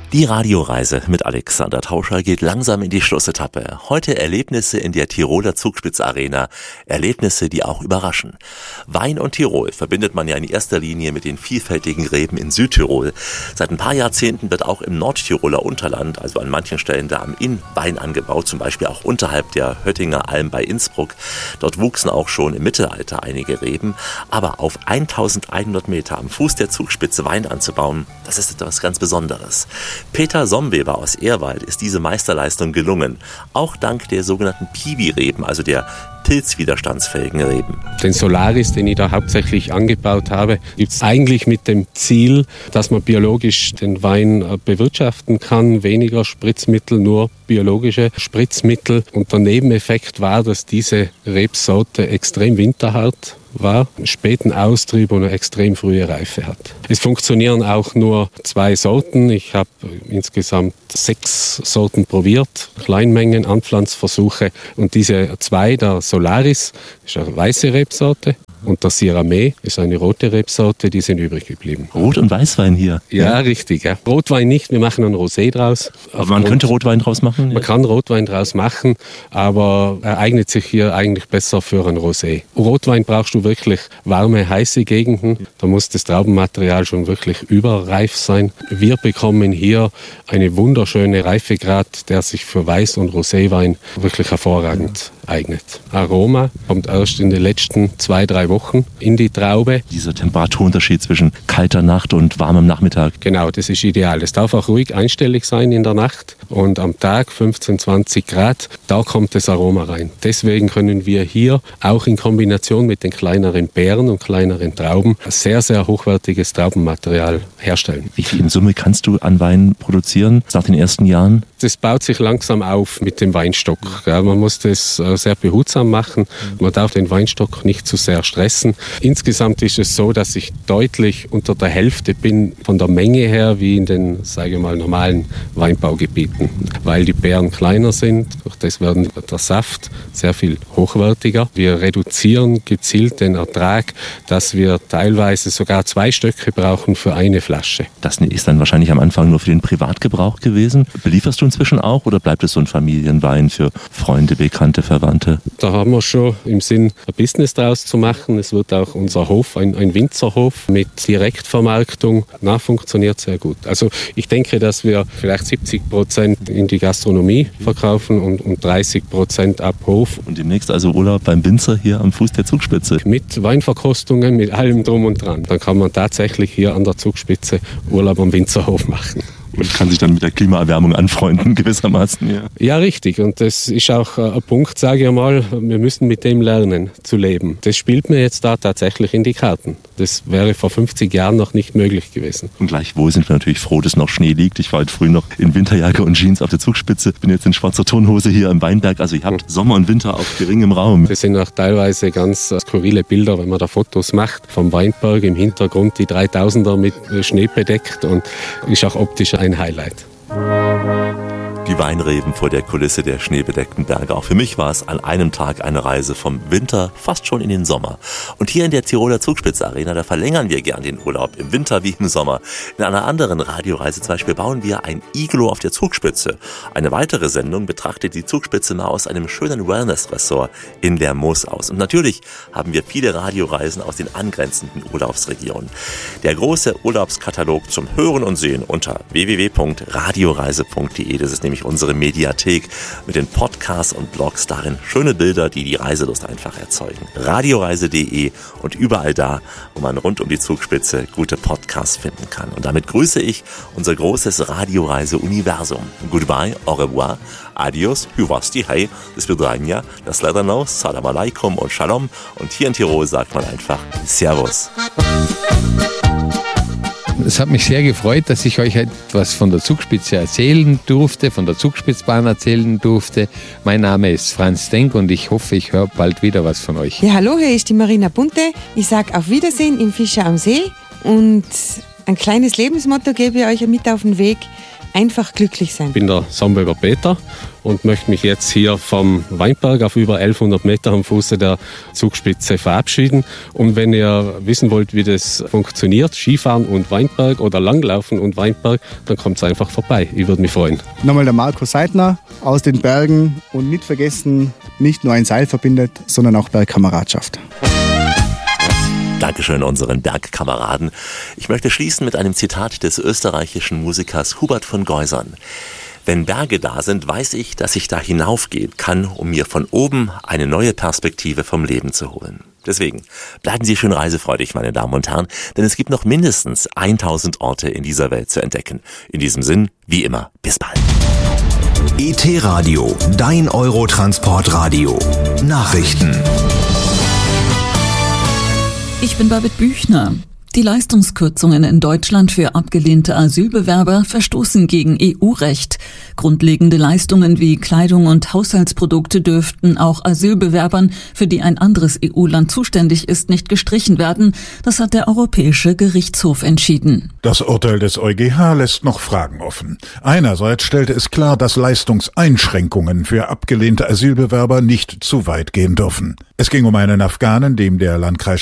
Die Radioreise mit Alexander Tauscher geht langsam in die Schlussetappe. Heute Erlebnisse in der Tiroler Zugspitzarena. Erlebnisse, die auch überraschen. Wein und Tirol verbindet man ja in erster Linie mit den vielfältigen Reben in Südtirol. Seit ein paar Jahrzehnten wird auch im Nordtiroler Unterland, also an manchen Stellen da am Inn, Wein angebaut. Zum Beispiel auch unterhalb der Höttinger Alm bei Innsbruck. Dort wuchsen auch schon im Mittelalter einige Reben. Aber auf 1100 Meter am Fuß der Zugspitze Wein anzubauen, das ist etwas ganz Besonderes. Peter Somweber aus Ehrwald ist diese Meisterleistung gelungen. Auch dank der sogenannten Piwi-Reben, also der pilzwiderstandsfähigen Reben. Den Solaris, den ich da hauptsächlich angebaut habe, gibt es eigentlich mit dem Ziel, dass man biologisch den Wein bewirtschaften kann. Weniger Spritzmittel, nur biologische Spritzmittel. Und der Nebeneffekt war, dass diese Rebsorte extrem winterhart war, einen späten Austrieb und eine extrem frühe Reife hat. Es funktionieren auch nur 2 Sorten. Ich habe insgesamt 6 Sorten probiert, Kleinmengen, Anpflanzversuche. Und diese 2, der Solaris, ist eine weiße Rebsorte. Und der Syrah Mee ist eine rote Rebsorte, die sind übrig geblieben. Rot- und Weißwein hier? Ja, richtig. Ja. Rotwein nicht, wir machen einen Rosé draus. Aber man könnte Rotwein draus machen? Man kann Rotwein draus machen, aber er eignet sich hier eigentlich besser für ein Rosé. Rotwein brauchst du wirklich warme, heiße Gegenden. Da muss das Traubenmaterial schon wirklich überreif sein. Wir bekommen hier eine wunderschöne Reifegrad, der sich für Weiß- und Roséwein wirklich hervorragend eignet. Aroma kommt erst in den letzten 2-3 Wochen in die Traube. Dieser Temperaturunterschied zwischen kalter Nacht und warmem Nachmittag. Genau, das ist ideal. Es darf auch ruhig einstellig sein in der Nacht und am Tag 15-20 Grad, da kommt das Aroma rein. Deswegen können wir hier auch in Kombination mit den kleineren Beeren und kleineren Trauben sehr, sehr hochwertiges Traubenmaterial herstellen. Wie viel in Summe kannst du an Wein produzieren nach den ersten Jahren? Das baut sich langsam auf mit dem Weinstock. Ja, man muss das sehr behutsam machen. Man darf den Weinstock nicht zu sehr stressen. Insgesamt ist es so, dass ich deutlich unter der Hälfte bin von der Menge her wie in den, sage ich mal, normalen Weinbaugebieten. Weil die Beeren kleiner sind, durch das werden der Saft sehr viel hochwertiger. Wir reduzieren gezielt den Ertrag, dass wir teilweise sogar 2 Stöcke brauchen für eine Flasche. Das ist dann wahrscheinlich am Anfang nur für den Privatgebrauch gewesen. Belieferst du inzwischen auch oder bleibt es so ein Familienwein für Freunde, Bekannte, Verwandte? Da haben wir schon im Sinn, ein Business draus zu machen. Es wird auch unser Hof, ein Winzerhof mit Direktvermarktung, funktioniert sehr gut. Also ich denke, dass wir vielleicht 70% in die Gastronomie verkaufen und 30% ab Hof. Und demnächst also Urlaub beim Winzer hier am Fuß der Zugspitze? Mit Weinverkostungen, mit allem drum und dran. Dann kann man tatsächlich hier an der Zugspitze Urlaub am Winzerhof machen. Und kann sich dann mit der Klimaerwärmung anfreunden, gewissermaßen. Ja, richtig. Und das ist auch ein Punkt, sage ich mal, wir müssen mit dem lernen zu leben. Das spielt mir jetzt da tatsächlich in die Karten. Das wäre vor 50 Jahren noch nicht möglich gewesen. Und gleichwohl sind wir natürlich froh, dass noch Schnee liegt. Ich war heute früh noch in Winterjacke und Jeans auf der Zugspitze. Bin jetzt in schwarzer Turnhose hier im Weinberg. Also ihr habt Sommer und Winter auf geringem Raum. Das sind auch teilweise ganz skurrile Bilder, wenn man da Fotos macht. Vom Weinberg im Hintergrund die 3000er mit Schnee bedeckt und ist auch optisch ein Highlight. Die Weinreben vor der Kulisse der schneebedeckten Berge. Auch für mich war es an einem Tag eine Reise vom Winter fast schon in den Sommer. Und hier in der Tiroler Zugspitzarena, da verlängern wir gern den Urlaub, im Winter wie im Sommer. In einer anderen Radioreise zum Beispiel bauen wir ein Iglo auf der Zugspitze. Eine weitere Sendung betrachtet die Zugspitze mal aus einem schönen Wellness-Ressort in Lermoos aus. Und natürlich haben wir viele Radioreisen aus den angrenzenden Urlaubsregionen. Der große Urlaubskatalog zum Hören und Sehen unter www.radioreise.de. Das ist nämlich unsere Mediathek mit den Podcasts und Blogs, darin schöne Bilder, die die Reiselust einfach erzeugen. Radioreise.de und überall da, wo man rund um die Zugspitze gute Podcasts finden kann. Und damit grüße ich unser großes Radioreise-Universum. Goodbye, au revoir, adios, hyvasti, hey, das Vidania, das Ledano, Salam alaikum und Shalom. Und hier in Tirol sagt man einfach Servus. Es hat mich sehr gefreut, dass ich euch etwas von der Zugspitze erzählen durfte, von der Zugspitzbahn erzählen durfte. Mein Name ist Franz Denk und ich hoffe, ich höre bald wieder was von euch. Ja, hallo, hier ist die Marina Bunte. Ich sage auf Wiedersehen im Fischer am See und ein kleines Lebensmotto gebe ich euch mit auf den Weg. einfach glücklich sein. Ich bin der Samweber Peter und möchte mich jetzt hier vom Weinberg auf über 1100 Meter am Fuße der Zugspitze verabschieden. Und wenn ihr wissen wollt, wie das funktioniert, Skifahren und Weinberg oder Langlaufen und Weinberg, dann kommt einfach vorbei. Ich würde mich freuen. Nochmal der Marco Seidner aus den Bergen und nicht vergessen, nicht nur ein Seil verbindet, sondern auch Bergkameradschaft. Dankeschön unseren Bergkameraden. Ich möchte schließen mit einem Zitat des österreichischen Musikers Hubert von Geusern. Wenn Berge da sind, weiß ich, dass ich da hinaufgehen kann, um mir von oben eine neue Perspektive vom Leben zu holen. Deswegen bleiben Sie schön reisefreudig, meine Damen und Herren, denn es gibt noch mindestens 1000 Orte in dieser Welt zu entdecken. In diesem Sinn, wie immer, bis bald. ET Radio, dein Eurotransportradio. Nachrichten. Ich bin Babette Büchner. Die Leistungskürzungen in Deutschland für abgelehnte Asylbewerber verstoßen gegen EU-Recht. Grundlegende Leistungen wie Kleidung und Haushaltsprodukte dürften auch Asylbewerbern, für die ein anderes EU-Land zuständig ist, nicht gestrichen werden. Das hat der Europäische Gerichtshof entschieden. Das Urteil des EuGH lässt noch Fragen offen. Einerseits stellte es klar, dass Leistungseinschränkungen für abgelehnte Asylbewerber nicht zu weit gehen dürfen. Es ging um einen Afghanen, dem der Landkreis